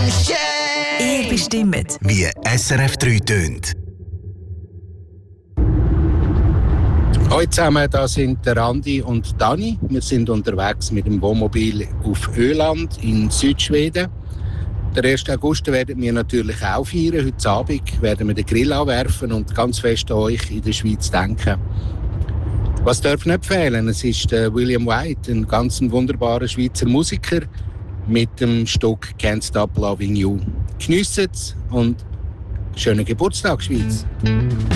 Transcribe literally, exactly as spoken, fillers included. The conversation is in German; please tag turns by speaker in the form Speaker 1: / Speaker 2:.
Speaker 1: Ihr bestimmt,
Speaker 2: wie S R F drei tönt.
Speaker 3: Hallo zusammen, da sind der Andi und Dani. Wir sind unterwegs mit dem Wohnmobil auf Öland in Südschweden. Den ersten August werden wir natürlich auch feiern. Heute Abend werden wir den Grill anwerfen und ganz fest an euch in der Schweiz denken. Was darf nicht fehlen? Es ist der William White, ein ganz wunderbarer Schweizer Musiker mit dem Stück «Can't Stop Loving You». Geniessen es und schönen Geburtstag, Schweiz!